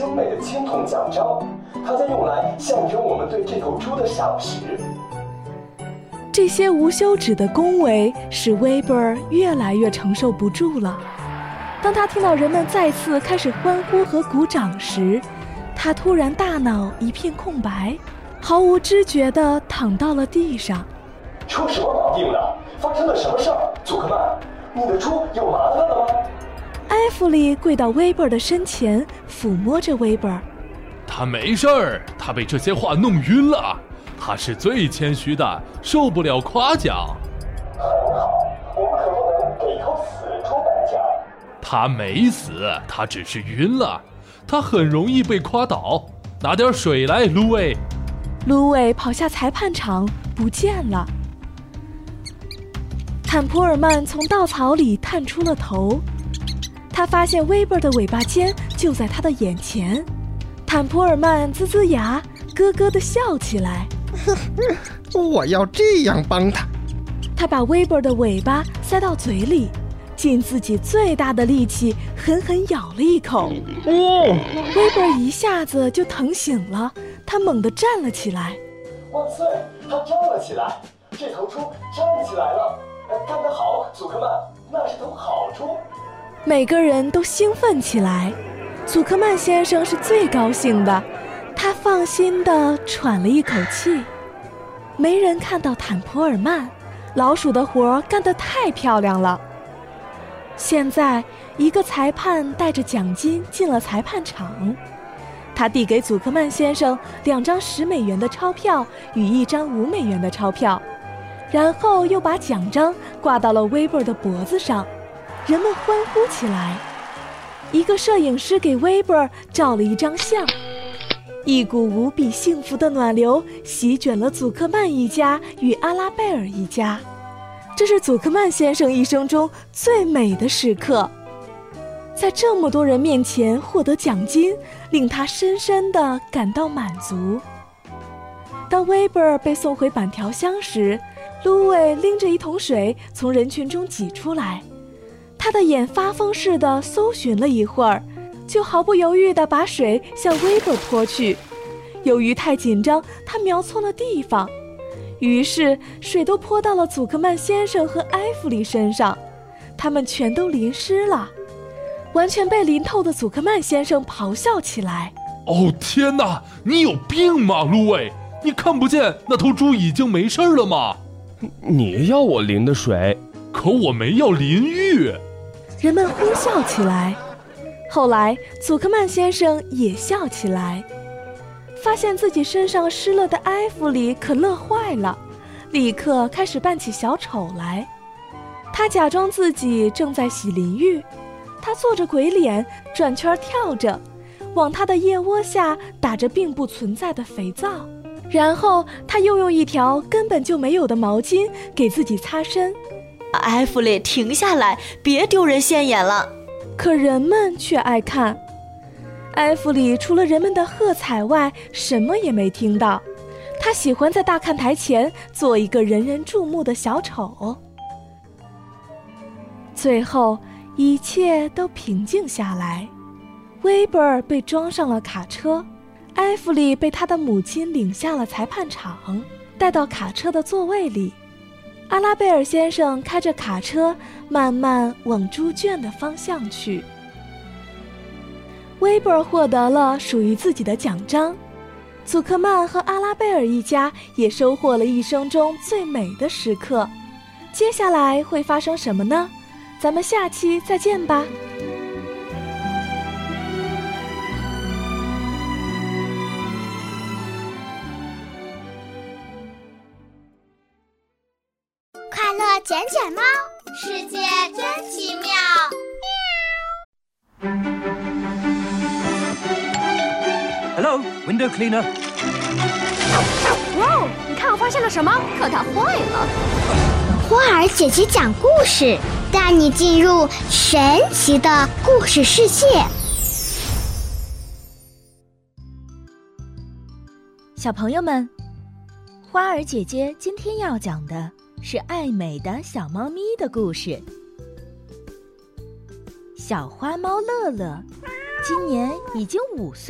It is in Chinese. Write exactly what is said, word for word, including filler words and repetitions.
精美的青铜奖章，它将用来象征我们对这头猪的赏识。 这些无休止的恭维使威伯尔越来越承受不住了。当他听到人们再次开始欢呼和鼓掌时，他突然大脑一片空白，毫无知觉地躺到了地上。 出什么毛病了？发生了什么事儿？祖克曼，你的猪有麻烦了吗？ 艾弗里跪到威伯尔的身前，抚摸着威伯尔。 他没事儿，他被这些话弄晕了。他是最谦虚的，受不了夸奖。 很好，我们可不能给一头死猪颁奖。 他没死，他只是晕了。他很容易被夸倒。拿点水来，芦苇。 芦苇跑下裁判场，不见了。坦普尔曼从稻草里探出了头，他发现威伯尔的尾巴尖就在他的眼前。坦普尔曼呲呲牙，咯咯地笑起来。 我要这样帮他。 他把威伯尔的尾巴塞到嘴里，尽自己最大的力气狠狠咬了一口。 哦， 威伯尔一下子就疼醒了，他猛地站了起来。 万岁！他站了起来，这头猪站起来了。干得好，祖克曼，那是头好猪。 每个人都兴奋起来，祖克曼先生是最高兴的，他放心地喘了一口气。没人看到坦普尔曼，老鼠的活干得太漂亮了。现在，一个裁判带着奖金进了裁判场，他递给祖克曼先生两张十美元的钞票与一张五美元的钞票，然后又把奖章挂到了威伯尔的脖子上，人们欢呼起来。一个摄影师给威伯尔照了一张相，一股无比幸福的暖流席卷了祖克曼一家与阿拉贝尔一家，这是祖克曼先生一生中最美的时刻。在这么多人面前获得奖金，令他深深地感到满足。当威伯尔被送回板条箱时，芦苇拎着一桶水从人群中挤出来，他的眼发疯似的搜寻了一会儿，就毫不犹豫地把水向威伯尔泼去。由于太紧张，他瞄错了地方，于是水都泼到了祖克曼先生和埃弗里身上，他们全都淋湿了。完全被淋透的祖克曼先生咆哮起来： 哦天哪，你有病吗，芦苇？你看不见那头猪已经没事了吗？ 你要我淋的水， 可我没要淋浴。 人们呼笑起来。后来祖克曼先生也笑起来，发现自己身上湿了的埃弗里可乐坏了，立刻开始扮起小丑来。他假装自己正在洗淋浴，他做着鬼脸，转圈跳着，往他的腋窝下打着并不存在的肥皂，然后他又用一条根本就没有的毛巾给自己擦身。 埃弗里，停下来，别丢人现眼了。 可人们却爱看。埃弗里除了人们的喝彩外，什么也没听到。他喜欢在大看台前做一个人人注目的小丑。最后一切都平静下来，威伯尔被装上了卡车，埃弗里被他的母亲领下了裁判场，带到卡车的座位里。阿拉贝尔先生开着卡车慢慢往猪圈的方向去。威伯尔获得了属于自己的奖章，祖克曼和阿拉贝尔一家也收获了一生中最美的时刻。接下来会发生什么呢？咱们下期再见吧。 快乐卷卷猫，世界真奇妙。 Hello, window cleaner. 哇哦，你看我发现了什么？可它坏了。 花儿姐姐讲故事，带你进入神奇的故事世界。 小朋友们，花儿姐姐今天要讲的是爱美的小猫咪的故事。小花猫乐乐今年已经五岁。